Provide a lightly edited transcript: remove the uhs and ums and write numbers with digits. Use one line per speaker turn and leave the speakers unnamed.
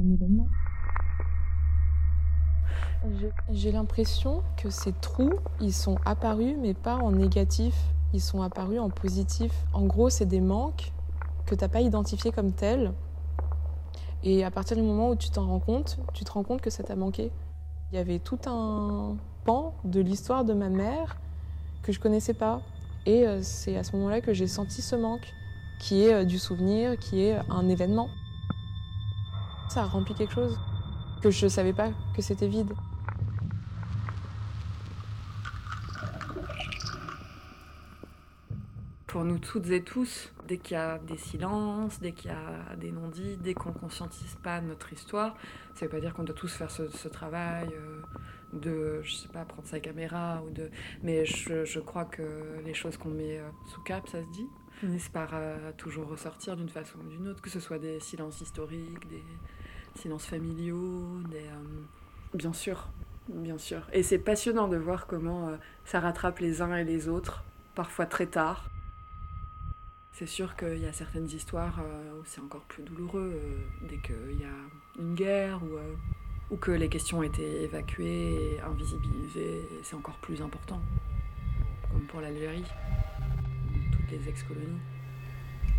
un événement. J'ai l'impression que ces trous, ils sont apparus, mais pas en négatif, ils sont apparus en positif. En gros, c'est des manques que t'as pas identifiés comme tels. Et à partir du moment où tu t'en rends compte, tu te rends compte que ça t'a manqué. Il y avait tout un pan de l'histoire de ma mère que je connaissais pas. Et c'est à ce moment-là que j'ai senti ce manque, qui est du souvenir, qui est un événement. Ça a rempli quelque chose que je savais pas que c'était vide.
Pour nous toutes et tous, dès qu'il y a des silences, dès qu'il y a des non-dits, dès qu'on ne conscientise pas notre histoire, ça ne veut pas dire qu'on doit tous faire ce travail de, je sais pas, prendre sa caméra, mais je crois que les choses qu'on met sous cap, ça se dit, finissent par toujours ressortir d'une façon ou d'une autre, que ce soit des silences historiques, des silences familiaux, Bien sûr, bien sûr. Et c'est passionnant de voir comment ça rattrape les uns et les autres, parfois très tard. C'est sûr qu'il y a certaines histoires où c'est encore plus douloureux, dès qu'il y a une guerre ou que les questions ont été évacuées et invisibilisées, c'est encore plus important, comme pour l'Algérie, toutes les ex-colonies.